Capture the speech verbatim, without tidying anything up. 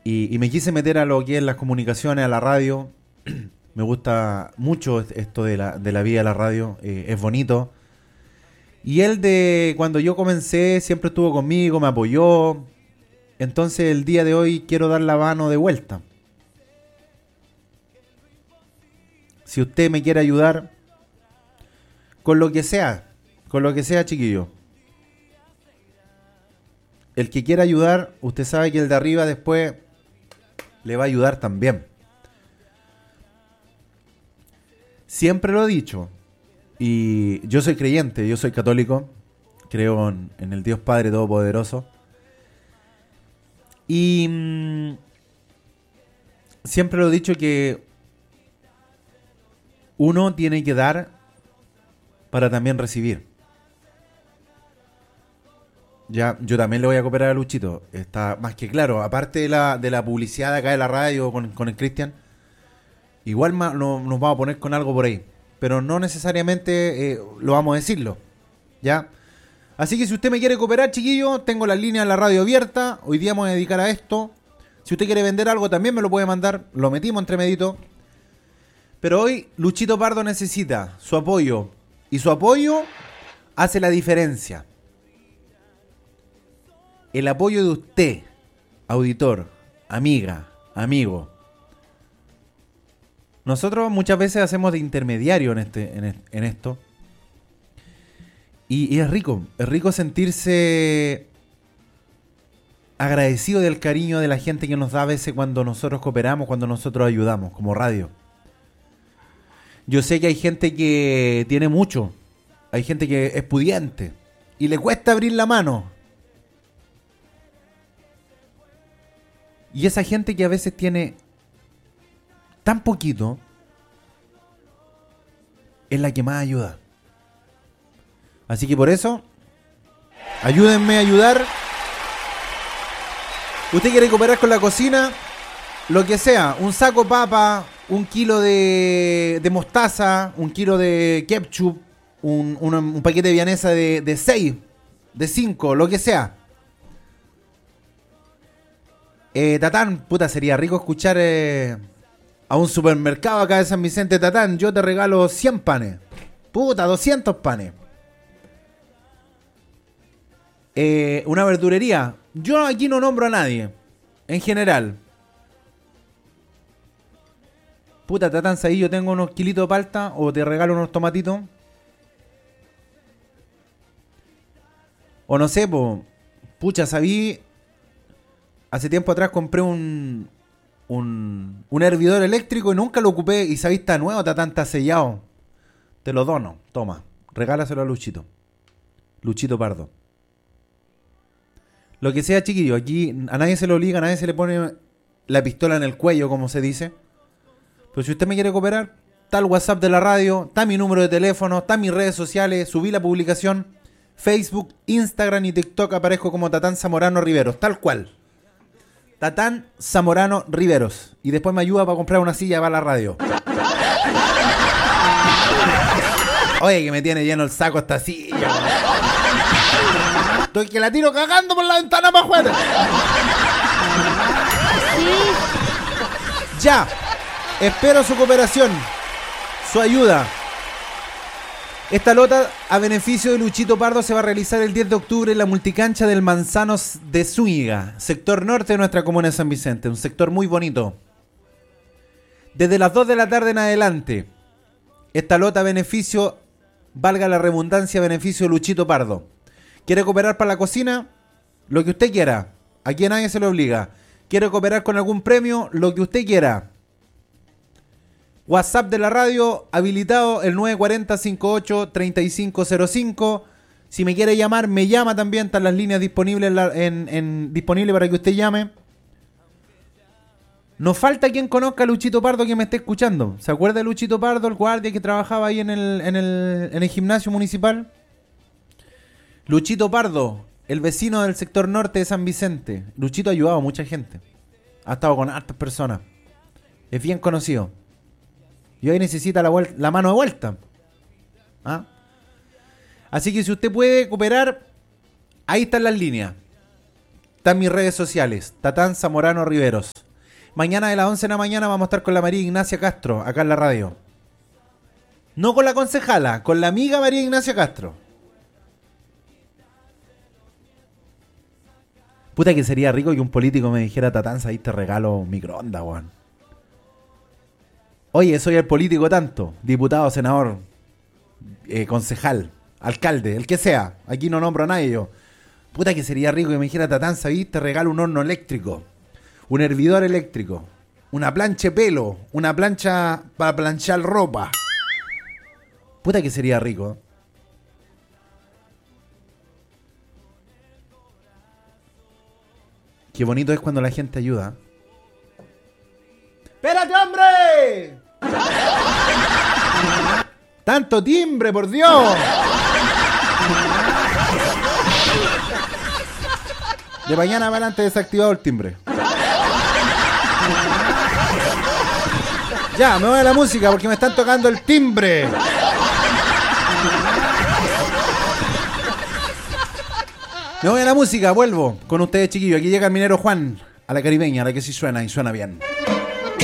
Y, y me quise meter a lo que es las comunicaciones, a la radio. Me gusta mucho esto de la, de la vida de la radio, eh, es bonito. Y él de cuando yo comencé siempre estuvo conmigo, me apoyó. Entonces el día de hoy quiero dar la mano de vuelta. Si usted me quiere ayudar con lo que sea, con lo que sea, chiquillo. El que quiera ayudar, usted sabe que el de arriba después le va a ayudar también. Siempre lo he dicho, y yo soy creyente, yo soy católico, creo en, en el Dios Padre Todopoderoso. Y mmm, siempre lo he dicho que uno tiene que dar para también recibir. Ya, yo también le voy a cooperar a Luchito, está más que claro. Aparte de la, de la publicidad de acá de la radio con, con el Cristian, igual ma, no, nos vamos a poner con algo por ahí. Pero no necesariamente eh, lo vamos a decirlo. ¿Ya? Así que si usted me quiere cooperar, chiquillo, tengo las líneas de la radio abierta. Hoy día me voy a dedicar a esto. Si usted quiere vender algo, también me lo puede mandar. Lo metimos entre medito. Pero hoy Luchito Pardo necesita su apoyo. Y su apoyo hace la diferencia. El apoyo de usted, auditor, amiga, amigo. Nosotros muchas veces hacemos de intermediario en, este, en, en esto. Y, y es rico, es rico sentirse agradecido del cariño de la gente que nos da a veces cuando nosotros cooperamos, cuando nosotros ayudamos, como radio. Yo sé que hay gente que tiene mucho, hay gente que es pudiente y le cuesta abrir la mano. Y esa gente que a veces tiene tan poquito es la que más ayuda. Así que por eso, ayúdenme a ayudar. Usted quiere cooperar con la cocina, lo que sea, un saco de papa, un kilo de, de mostaza, un kilo de ketchup, un, un, un paquete de vienesa de, de seis, de cinco, lo que sea. Eh, Tatán, puta, sería rico escuchar eh, a un supermercado acá de San Vicente. Tatán, yo te regalo cien panes. Puta, doscientos panes. Eh, una verdurería. Yo aquí no nombro a nadie. En general. Puta, Tatán, ahí yo tengo unos kilitos de palta. O te regalo unos tomatitos. O no sé, po. Pucha, sabí. Hace tiempo atrás compré un, un, un hervidor eléctrico y nunca lo ocupé. Y sabí, está nuevo, Tatán, está sellado. Te lo dono, toma. Regálaselo a Luchito. Luchito Pardo. Lo que sea, chiquillo. Aquí a nadie se le obliga, a nadie se le pone la pistola en el cuello, como se dice. Pero si usted me quiere cooperar, está el WhatsApp de la radio, está mi número de teléfono, está mis redes sociales, subí la publicación. Facebook, Instagram y TikTok aparezco como Tatán Zamorano Riveros, tal cual. Tatán Zamorano Riveros. Y después me ayuda para comprar una silla para la radio. Oye, que me tiene lleno el saco esta silla. Estoy que la tiro cagando por la ventana para afuera. Ya. Espero su cooperación, su ayuda. Esta lota a beneficio de Luchito Pardo se va a realizar el diez de octubre en la multicancha del Manzanos de Zúñiga, sector norte de nuestra comuna de San Vicente, un sector muy bonito. Desde las dos de la tarde en adelante, esta lota a beneficio, valga la redundancia, a beneficio de Luchito Pardo. ¿Quiere cooperar para la cocina? Lo que usted quiera, aquí a nadie se le obliga. ¿Quiere cooperar con algún premio? Lo que usted quiera. WhatsApp de la radio habilitado el nueve cuatro cero, cincuenta y ocho, treinta y cinco cero cinco. Si me quiere llamar, me llama también. Están las líneas disponibles, en la, en, en, disponibles para que usted llame. Nos falta quien conozca a Luchito Pardo que me esté escuchando. ¿Se acuerda de Luchito Pardo, el guardia que trabajaba ahí en el, en el, en el gimnasio municipal? Luchito Pardo, el vecino del sector norte de San Vicente. Luchito ha ayudado a mucha gente. Ha estado con hartas personas. Es bien conocido. Y hoy necesita la, vuel- la mano de vuelta. ¿Ah? Así que si usted puede cooperar, ahí están las líneas. Están mis redes sociales, Tatán Zamorano Riveros. Mañana de las once de la mañana vamos a estar con la María Ignacia Castro, acá en la radio. No con la concejala, con la amiga María Ignacia Castro. Puta que sería rico que un político me dijera, Tatán, ahí te regalo un microondas, weón. Oye, soy el político tanto, diputado, senador, eh, concejal, alcalde, el que sea. Aquí no nombro a nadie yo. Puta que sería rico que me dijera, Tatán, ahí te regalo un horno eléctrico, un hervidor eléctrico, una plancha de pelo, una plancha para planchar ropa. Puta que sería rico. Qué bonito es cuando la gente ayuda. ¡Espérate, hombre! ¡Tanto timbre, por Dios! De mañana para adelante desactivado el timbre. Ya, me voy a la música porque me están tocando el timbre. Me voy a la música, vuelvo con ustedes, chiquillos. Aquí llega el minero Juan, a la caribeña, a la que sí suena y suena bien.